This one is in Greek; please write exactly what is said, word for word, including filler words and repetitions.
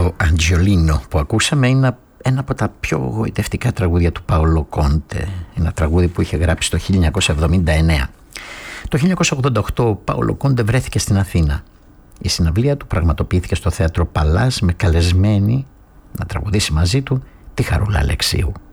Το Αντζολίνο που ακούσαμε είναι ένα από τα πιο γοητευτικά τραγούδια του Πάολο Κόντε. Ένα τραγούδι που είχε γράψει το χίλια εννιακόσια εβδομήντα εννέα. Το χίλια εννιακόσια ογδόντα οκτώ ο Πάολο Κόντε βρέθηκε στην Αθήνα. Η συναυλία του πραγματοποιήθηκε στο θέατρο Παλάς με καλεσμένη να τραγουδήσει μαζί του τη Χαρούλα Αλεξίου.